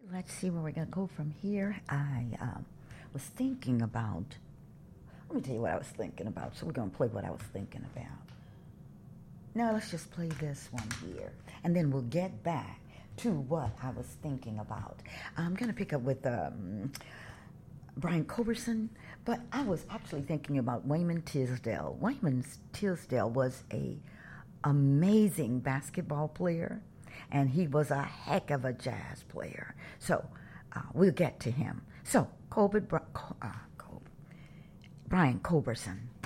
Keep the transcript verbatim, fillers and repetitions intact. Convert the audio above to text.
Let's see where we're going to go from here. I um, was thinking about, let me tell you what I was thinking about. So we're going to play what I was thinking about. Now let's just play this one here. And then we'll get back to what I was thinking about. I'm going to pick up with um, Brian Culberson, but I was actually thinking about Wayman Tisdale. Wayman Tisdale was a amazing basketball player, and he was a heck of a jazz player. So uh, we'll get to him. So Colbert, uh, Col- Brian Culberson.